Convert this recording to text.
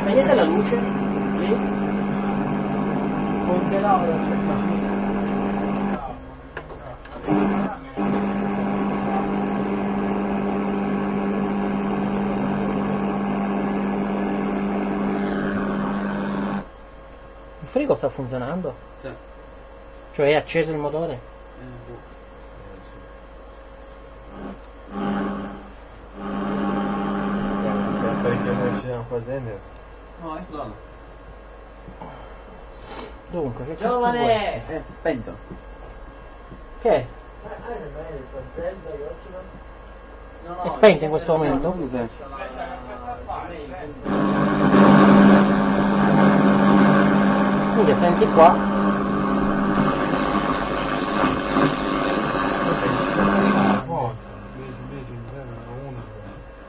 Spegnete la luce, lì. Ponte là, il frigo sta funzionando? Sì. Cioè è acceso il motore? Perché noi ci siamo qua dentro? No, è buono. Dunque, che Giovane! È spento. Che è? È spento in questo momento? Quindi senti qua.